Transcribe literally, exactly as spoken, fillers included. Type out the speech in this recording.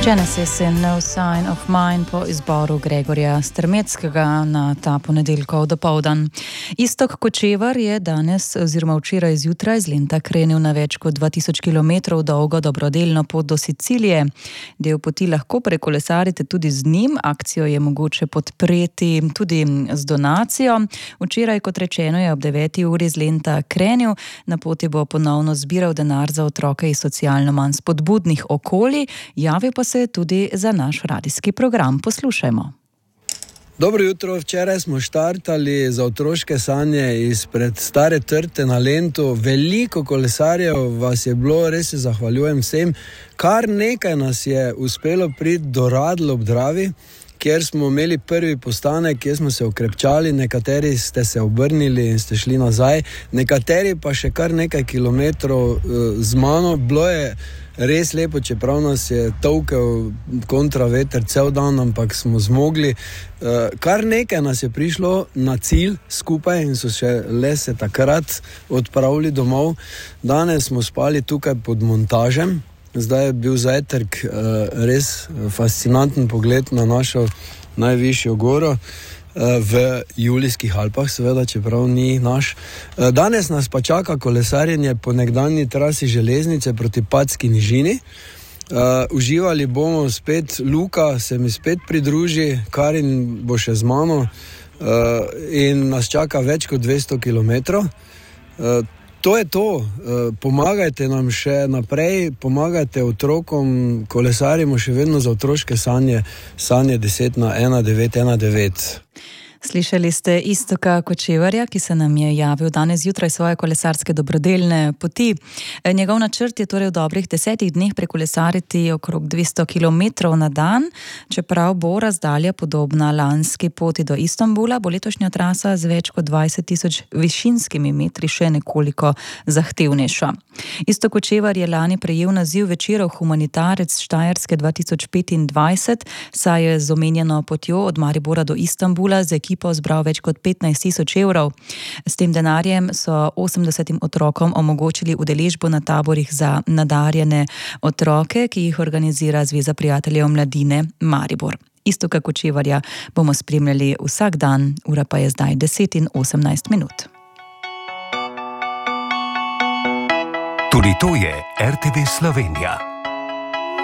Genesis in No Sign of Mine po izboru Gregorja Strmeckega na ta ponedeljkov dopoldan. Iztok Kočevar je danes oziroma včeraj zjutraj z Lenta krenil na več kot dva tisoč kilometrov dolgo dobrodelno pot do Sicilije. Del poti lahko prekolesarite tudi z njim, akcijo je mogoče podpreti tudi z donacijo. Včeraj, kot rečeno, je ob deveti uri z Lenta krenil, na poti bo ponovno zbiral denar za otroke iz socialno manj spodbudnih okolij, javil pa se tudi za naš radijski program. Poslušajmo. Dobro jutro, včeraj smo štartali za otroške sanje izpred Stare Trte na Lentu. Veliko kolesarjev vas je bilo, res se zahvaljujem vsem. Kar nekaj nas je uspelo priti do Radl ob Dravi, kjer smo imeli prvi postanek, kjer smo se okrepčali, nekateri ste se obrnili in ste šli nazaj, nekateri pa še kar nekaj kilometrov z mano. Bilo je res lepo, čeprav nas je tolkel kontraveter cel dan, ampak smo zmogli. Kar nekaj nas je prišlo na cilj skupaj in so še le se takrat odpravili domov. Danes smo spali tukaj pod montažem. Zdaj je bil zajtrk res fascinanten pogled na našo najvišjo goro v Julijskih Alpah, seveda, čeprav ni naš. Danes nas pa čaka kolesarjenje po nekdanji trasi železnice proti Padski nižini. Uh, uživali bomo spet, Luka se mi spet pridruži, Karin bo še z mano uh, in nas čaka več kot dvesto kilometrov. Uh, To je to, pomagajte nam še naprej, pomagajte otrokom, kolesarimo še vedno za otroške sanje, sanje deset na ena devet ena devet. Slišali ste Iztoka Kočevarja, ki se nam je javil danes zjutraj svoje kolesarske dobrodelne poti. Njegov načrt je torej v dobrih desetih dneh prekolesariti okrog dvesto kilometrov na dan, čeprav bo razdalja podobna lanski poti do Istanbula, bo letošnja trasa z več kot dvajset tisoč višinskimi metri še nekoliko zahtevnejša. Iztok Kočevar je lani prejel naziv večerov humanitarec Štajerske dva tisoč petindvajset, saj je z omenjeno potjo od Maribora do Istanbula z ekipo zbral več kot petnajst tisoč evrov. S tem denarjem so osemdesetim otrokom omogočili udeležbo na taborih za nadarjene otroke, ki jih organizira Zveza prijateljev mladine Maribor. Iztoka Kočevarja bomo spremljali vsak dan, ura pa je zdaj deset in osemnajst minut. Tudi to je R T V Slovenija.